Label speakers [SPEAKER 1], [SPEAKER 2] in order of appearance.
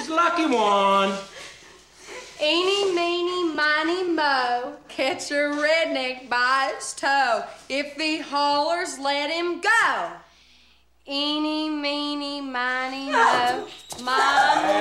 [SPEAKER 1] He's lucky one.
[SPEAKER 2] Eeny, meeny, miny, mo, catch a redneck by his toe. If he hollers, let him go. Eeny, meeny, miny, mo, my